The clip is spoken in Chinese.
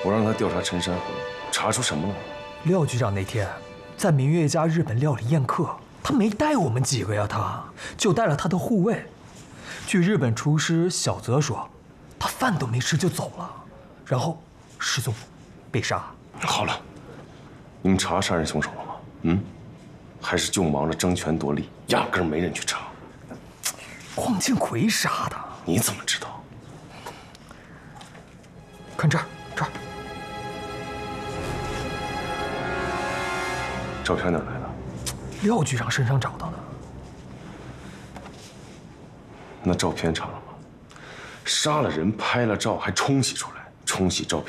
我让他调查陈山河，查出什么了？ 廖局长那天在明月家日本料理宴客，他没带我们几个呀，他就带了他的护卫。据日本厨师小泽说，他饭都没吃就走了，然后失踪，被杀。 好了，你们查杀人凶手了吗？嗯，还是就忙着争权夺利，压根儿没人去查。 黄建奎杀的。 你怎么知道？ 看这儿，这儿。 照片哪来的？ 廖局长身上找到的。 那照片查了吗？杀了人，拍了照，还冲洗出来，冲洗照片